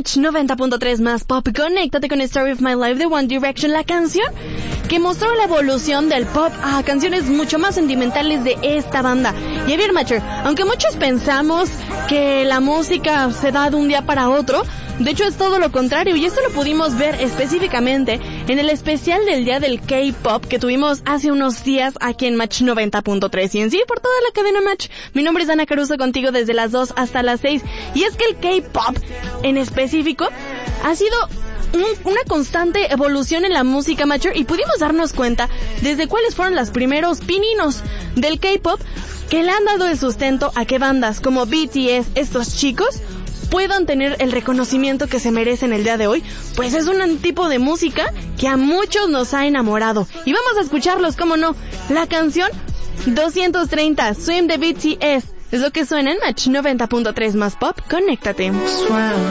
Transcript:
Match 90.3 más pop. Conéctate con Story of My Life de One Direction, la canción que mostró la evolución del pop a canciones mucho más sentimentales de esta banda. Y a ver, Matcher, aunque muchos pensamos que la música se da de un día para otro, de hecho es todo lo contrario, y esto lo pudimos ver específicamente en el especial del día del K-pop que tuvimos hace unos días aquí en Match 90.3 y en sí por toda la cadena Match. Mi nombre es Ana Caruso, contigo desde las 2 hasta las 6, y es que el K-pop en específico ha sido una constante evolución en la música, Matcher, y pudimos darnos cuenta desde cuáles fueron los primeros pininos del K-pop que le han dado el sustento a que bandas como BTS, estos chicos, puedan tener el reconocimiento que se merecen el día de hoy. Pues es un tipo de música que a muchos nos ha enamorado, y vamos a escucharlos, cómo no. La canción 230, Swim de BTS, es lo que suena en Match 90.3 más pop. Conéctate.